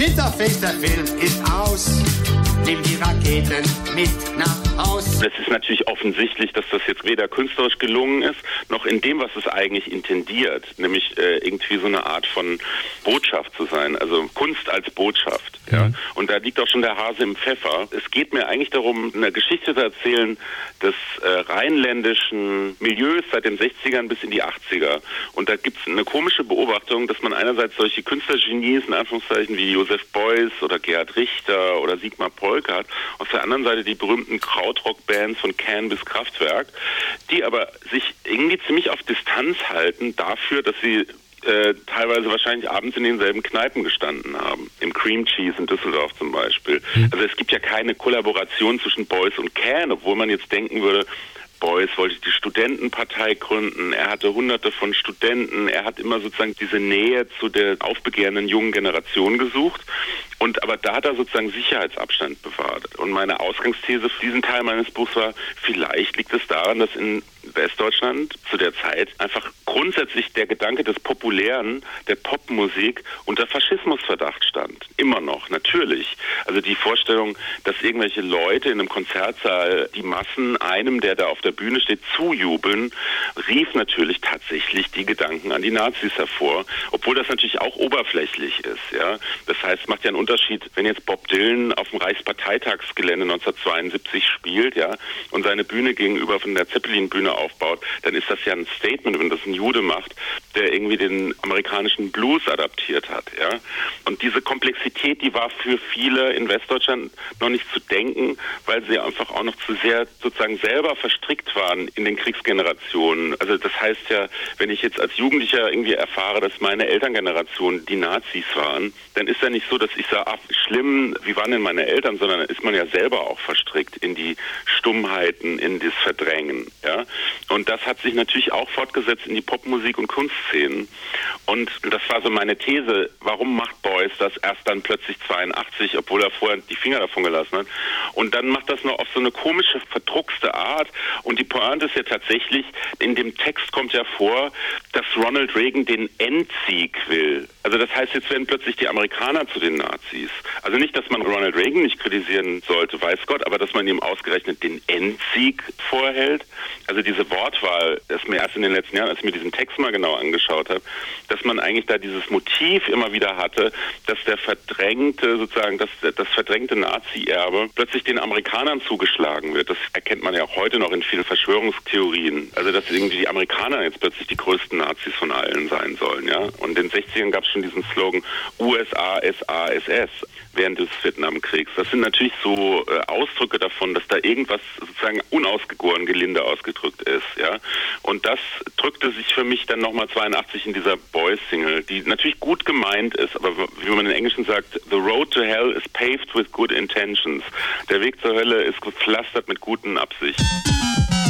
Glitterface, der Film ist aus. Nimm die Raketen mit nach Haus. Es ist natürlich offensichtlich, dass das jetzt weder künstlerisch gelungen ist, noch in dem, was es eigentlich intendiert, nämlich irgendwie so eine Art von Botschaft zu sein, also Kunst als Botschaft. Ja? Und da liegt auch schon der Hase im Pfeffer. Es geht mir eigentlich darum, eine Geschichte zu erzählen des rheinländischen Milieus seit den 60ern bis in die 80er. Und da gibt es eine komische Beobachtung, dass man einerseits solche Künstlergenies, in Anführungszeichen, wie Joseph Beuys oder Gerhard Richter oder Sigmar Polke hat, auf der anderen Seite die berühmten Krautrock-Bands von Can bis Kraftwerk, die aber sich irgendwie ziemlich auf Distanz halten dafür, dass sie teilweise wahrscheinlich abends in denselben Kneipen gestanden haben. Im Cream Cheese in Düsseldorf zum Beispiel. Also es gibt ja keine Kollaboration zwischen Beuys und Can, obwohl man jetzt denken würde, Beuys wollte die Studentenpartei gründen, er hatte hunderte von Studenten, er hat immer sozusagen diese Nähe zu der aufbegehrenden jungen Generation gesucht. Aber da hat er sozusagen Sicherheitsabstand bewahrt. Und meine Ausgangsthese für diesen Teil meines Buchs war, vielleicht liegt es daran, dass in Westdeutschland zu der Zeit einfach grundsätzlich der Gedanke des Populären, der Popmusik unter Faschismusverdacht stand. Immer noch, natürlich. Also die Vorstellung, dass irgendwelche Leute in einem Konzertsaal die Massen einem, der da auf der Bühne steht, zujubeln, rief natürlich tatsächlich die Gedanken an die Nazis hervor, obwohl das natürlich auch oberflächlich ist. Ja? Das heißt, es macht ja einen Unterschied, wenn jetzt Bob Dylan auf dem Reichsparteitagsgelände 1972 spielt, ja, und seine Bühne gegenüber von der Zeppelin-Bühne aufbaut, dann ist das ja ein Statement, wenn das ein Jude macht, der irgendwie den amerikanischen Blues adaptiert hat. Ja? Und diese Komplexität, die war für viele in Westdeutschland noch nicht zu denken, weil sie einfach auch noch zu sehr sozusagen selber verstrickt waren in den Kriegsgenerationen. Also das heißt ja, wenn ich jetzt als Jugendlicher irgendwie erfahre, dass meine Elterngeneration die Nazis waren, dann ist ja nicht so, dass ich sage, ach, schlimm, wie waren denn meine Eltern, sondern dann ist man ja selber auch verstrickt in die Stummheiten, in das Verdrängen. Ja? Und das hat sich natürlich auch fortgesetzt in die Popmusik und Kunstszenen. Und das war so meine These, warum macht Beuys das erst dann plötzlich 82, obwohl er vorher die Finger davon gelassen hat. Und dann macht das noch auf so eine komische, verdruckste Art. Und die Pointe ist ja tatsächlich, in dem Text kommt ja vor, dass Ronald Reagan den Endsieg will. Also das heißt, jetzt werden plötzlich die Amerikaner zu den Nazis. Also nicht, dass man Ronald Reagan nicht kritisieren sollte, weiß Gott, aber dass man ihm ausgerechnet den Endsieg vorhält. Also diese Wortwahl, das mir erst in den letzten Jahren, als ich mir diesen Text mal genau angeschaut habe, dass man eigentlich da dieses Motiv immer wieder hatte, dass der verdrängte, sozusagen, das verdrängte Nazi-Erbe plötzlich den Amerikanern zugeschlagen wird. Das erkennt man ja auch heute noch in vielen Verschwörungstheorien. Also dass irgendwie die Amerikaner jetzt plötzlich die größten Nazis von allen sein sollen, ja. Und in den 60ern gab es schon diesen Slogan USA, SA, SS während des Vietnamkriegs. Das sind natürlich so Ausdrücke davon, dass da irgendwas sozusagen unausgegoren, gelinde ausgedrückt ist, ja. Und das drückte sich für mich dann nochmal 82 in dieser Beuys-Single, die natürlich gut gemeint ist, aber wie man im Englischen sagt, the road to hell is paved with good intentions. Der Weg zur Hölle ist gepflastert mit guten Absichten.